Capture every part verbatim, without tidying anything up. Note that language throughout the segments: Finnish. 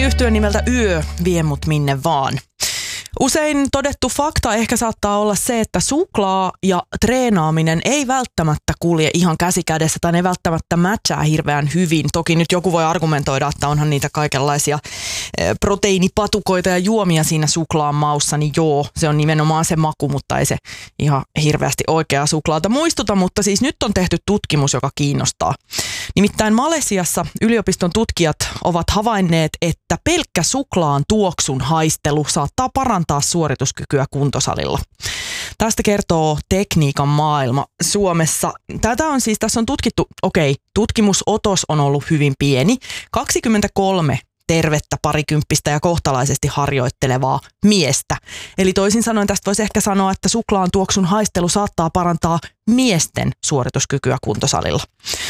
Yhtye nimeltä Yö vie mut minne vaan. Usein todettu fakta ehkä saattaa olla se, että suklaa ja treenaaminen ei välttämättä kulje ihan käsi kädessä tai ne välttämättä matchaa hirveän hyvin. Toki nyt joku voi argumentoida, että onhan niitä kaikenlaisia proteiinipatukoita ja juomia siinä suklaan maussa, niin joo, se on nimenomaan se maku, mutta ei se ihan hirveästi oikeaa suklaata muistuta, mutta siis nyt on tehty tutkimus, joka kiinnostaa. Nimittäin Malesiassa yliopiston tutkijat ovat havainneet, että pelkkä suklaan tuoksun haistelu saattaa parantaa suorituskykyä kuntosalilla. Tästä kertoo Tekniikan maailma Suomessa. Tätä on siis, tässä on tutkittu, okei, tutkimusotos on ollut hyvin pieni, kaksikymmentäkolme tervettä parikymppistä ja kohtalaisesti harjoittelevaa miestä. Eli toisin sanoen tästä voisi ehkä sanoa, että suklaan tuoksun haistelu saattaa parantaa miesten suorituskykyä kuntosalilla.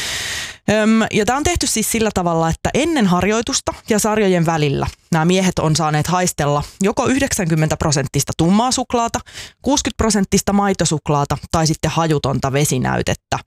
Ja tämä on tehty siis sillä tavalla, että ennen harjoitusta ja sarjojen välillä nämä miehet on saaneet haistella joko yhdeksänkymmentä prosenttista tummaa suklaata, kuusikymmentä prosenttista maitosuklaata tai sitten hajutonta vesinäytettä.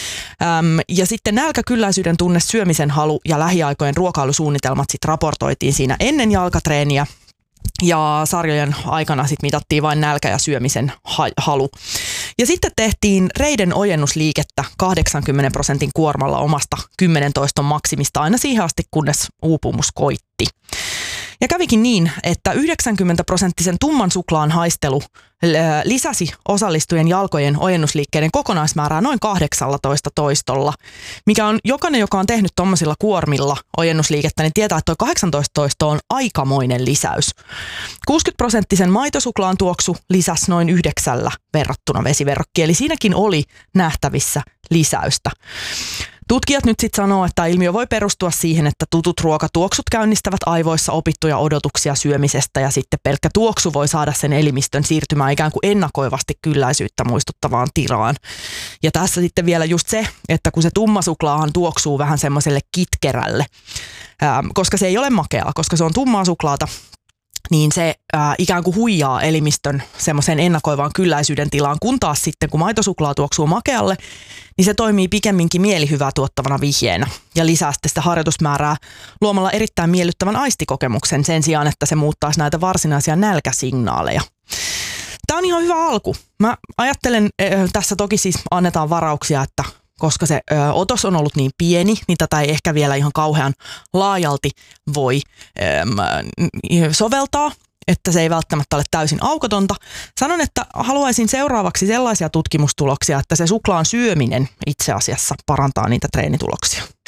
Ja sitten nälkäkylläisyyden tunne, syömisen halu ja lähiaikojen ruokailusuunnitelmat sitten raportoitiin siinä ennen jalkatreeniä. Ja sarjojen aikana sitten mitattiin vain nälkä ja syömisen halu. Ja sitten tehtiin reiden ojennusliikettä kahdeksankymmentä prosentin kuormalla omasta kymmenen toiston maksimista aina siihen asti, kunnes uupumus koitti. Ja kävikin niin, että yhdeksänkymmentä prosenttisen tumman suklaan haistelu lisäsi osallistujien jalkojen ojennusliikkeiden kokonaismäärää noin kahdeksallatoista toistolla, mikä on jokainen, joka on tehnyt tuommoisilla kuormilla ojennusliikettä, niin tietää, että tuo kahdeksantoista toisto on aikamoinen lisäys. kuusikymmentä prosenttisen maitosuklaan tuoksu lisäsi noin yhdeksällä verrattuna vesiverrokkiin, eli siinäkin oli nähtävissä lisäystä. Tutkijat nyt sitten sanoo, että ilmiö voi perustua siihen, että tutut ruokatuoksut käynnistävät aivoissa opittuja odotuksia syömisestä ja sitten pelkkä tuoksu voi saada sen elimistön siirtymään ikään kuin ennakoivasti kylläisyyttä muistuttavaan tilaan. Ja tässä sitten vielä just se, että kun se tumma suklaahan tuoksuu vähän semmoiselle kitkerälle, ää, koska se ei ole makeaa, koska se on tummaa suklaata, niin se ää, ikään kuin huijaa elimistön semmoiseen ennakoivaan kylläisyyden tilaan, kun taas sitten kun maitosuklaa tuoksuu makealle, niin se toimii pikemminkin mielihyvää tuottavana vihjeenä ja lisää sitten sitä harjoitusmäärää luomalla erittäin miellyttävän aistikokemuksen sen sijaan, että se muuttaisi näitä varsinaisia nälkäsignaaleja. Tämä on ihan hyvä alku. Mä ajattelen, tässä toki siis annetaan varauksia, että koska se ö, otos on ollut niin pieni, niin tätä ei ehkä vielä ihan kauhean laajalti voi ö, soveltaa, että se ei välttämättä ole täysin aukotonta. Sanon, että haluaisin seuraavaksi sellaisia tutkimustuloksia, että se suklaan syöminen itse asiassa parantaa niitä treenituloksia.